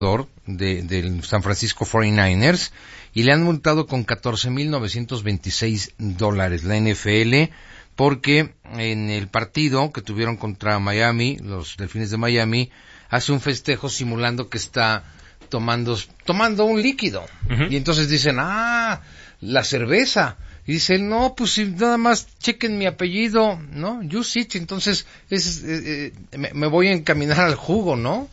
del San Francisco 49ers y le han multado con $14,926 la NFL porque en el partido que tuvieron contra Miami, los Delfines de Miami, hace un festejo simulando que está tomando un líquido. Uh-huh. Y entonces dicen, la cerveza. Y dice, no, pues si nada más chequen mi apellido, ¿no? Jusic, entonces me voy a encaminar al jugo, ¿no?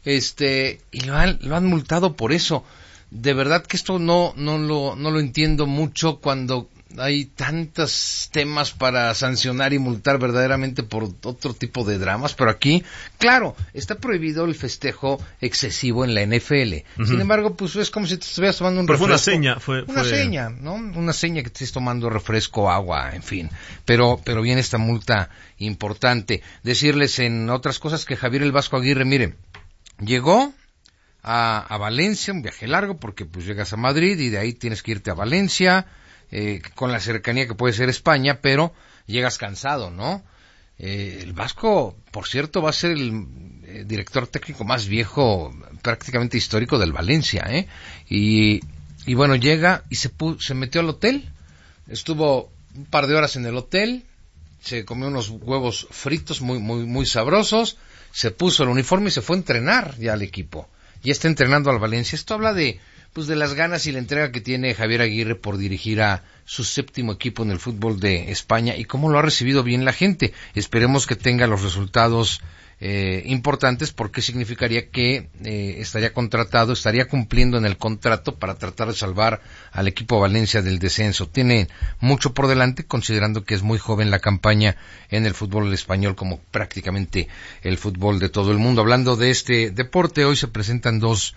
Y lo han multado por eso. De verdad que esto no lo entiendo mucho cuando hay tantos temas para sancionar y multar verdaderamente por otro tipo de dramas, pero aquí, claro, está prohibido el festejo excesivo en la NFL. Uh-huh. Sin embargo, pues es como si te estuvieras tomando un refresco. Pero fue una seña, seña, ¿no? Una seña que te estés tomando refresco, agua, en fin. Pero viene esta multa importante. Decirles en otras cosas que Javier el Vasco Aguirre, mire, llegó a Valencia, un viaje largo, porque pues llegas a Madrid y de ahí tienes que irte a Valencia, con la cercanía que puede ser España, pero llegas cansado, ¿no? El Vasco, por cierto, va a ser el director técnico más viejo, prácticamente histórico del Valencia, y bueno, llega y se metió al hotel, estuvo un par de horas en el hotel, se comió unos huevos fritos muy sabrosos, se puso el uniforme y se fue a entrenar ya al equipo. Ya está entrenando al Valencia. Esto habla de las ganas y la entrega que tiene Javier Aguirre por dirigir a su séptimo equipo en el fútbol de España y cómo lo ha recibido bien la gente. Esperemos que tenga los resultados importantes, porque significaría que estaría cumpliendo en el contrato para tratar de salvar al equipo Valencia del descenso. Tiene mucho por delante, considerando que es muy joven la campaña en el fútbol español, como prácticamente el fútbol de todo el mundo. Hablando de este deporte, hoy se presentan dos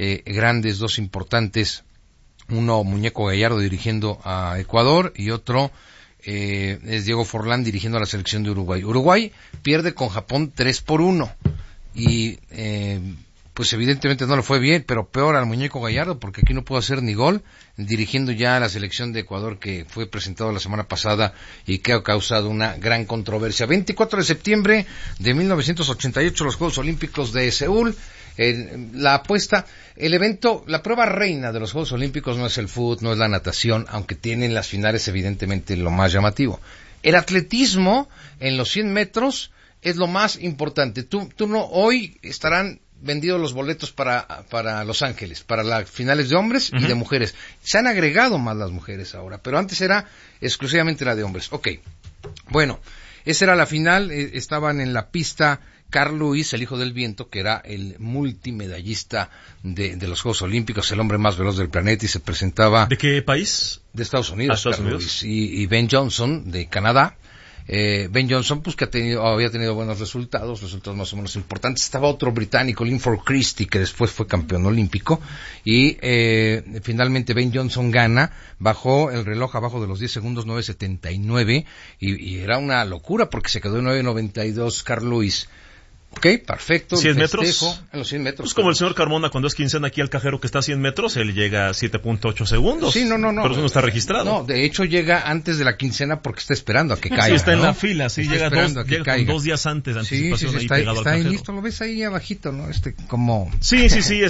importantes, uno Muñeco Gallardo dirigiendo a Ecuador y otro es Diego Forlán dirigiendo a la selección de Uruguay. Uruguay pierde con Japón 3-1 y pues evidentemente no le fue bien, pero peor al Muñeco Gallardo, porque aquí no pudo hacer ni gol, dirigiendo ya a la selección de Ecuador, que fue presentado la semana pasada y que ha causado una gran controversia. 24 de septiembre de 1988, los Juegos Olímpicos de Seúl. La apuesta, el evento, la prueba reina de los Juegos Olímpicos no es el fútbol, no es la natación, aunque tienen las finales evidentemente lo más llamativo. El atletismo en los 100 metros es lo más importante. Hoy estarán vendidos los boletos para Los Ángeles, para las finales de hombres y de mujeres. Se han agregado más las mujeres ahora, pero antes era exclusivamente la de hombres. Ok, bueno, esa era la final, estaban en la pista Carl Lewis, el hijo del viento, que era el multimedallista de los Juegos Olímpicos, el hombre más veloz del planeta, y se presentaba... ¿De qué país? De Estados Unidos. Estados Unidos. Y Ben Johnson, de Canadá. Ben Johnson, pues que había tenido buenos resultados más o menos importantes. Estaba otro británico, Linford Christie, que después fue campeón olímpico, y finalmente Ben Johnson gana, bajó el reloj abajo de los 10 segundos, 9.79, y era una locura porque se quedó en 9.92 Carl Lewis. Ok, perfecto. 100 metros. En los 100 metros. Pues como el señor Carmona, cuando es quincena aquí al cajero que está a 100 metros, él llega a 7.8 segundos. Sí, no. Pero eso no está registrado. No, de hecho llega antes de la quincena porque está esperando a que caiga. Sí, está en la fila, sí, llega con 2 días antes de anticipación, ahí pegado al cajero. Está ahí listo, lo ves ahí abajito, ¿no? Como... Sí,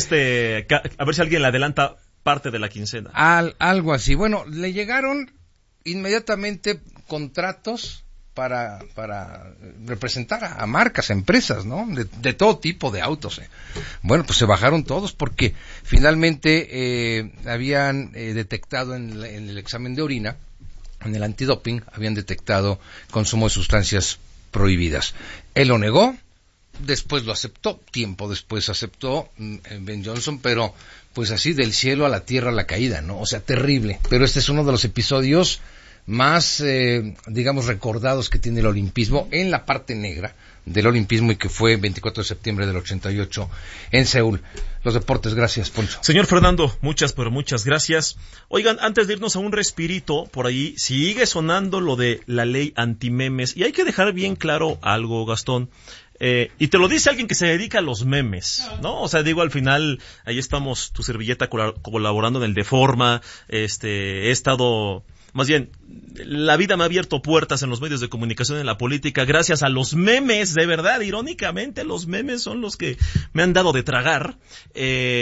a ver si alguien le adelanta parte de la quincena. Algo así. Bueno, le llegaron inmediatamente contratos para representar a marcas, a empresas, ¿no? De todo tipo de autos. Bueno, pues se bajaron todos porque finalmente habían detectado en el examen de orina, en el antidoping, habían detectado consumo de sustancias prohibidas. Él lo negó, después lo aceptó, tiempo después aceptó Ben Johnson, pero pues así del cielo a la tierra la caída, ¿no? O sea, terrible. Pero este es uno de los episodios más, digamos, recordados que tiene el olimpismo en la parte negra del olimpismo, y que fue 24 de septiembre del 88 en Seúl. Los deportes, gracias, Poncho. Señor Fernando, muchas gracias. Oigan, antes de irnos a un respirito, por ahí sigue sonando lo de la ley antimemes, y hay que dejar bien claro algo, Gastón. Y te lo dice alguien que se dedica a los memes, ¿no? O sea, digo, al final, ahí estamos, tu servilleta colaborando en el Deforma, he estado más bien, la vida me ha abierto puertas en los medios de comunicación, en la política, gracias a los memes, de verdad, irónicamente, los memes son los que me han dado de tragar.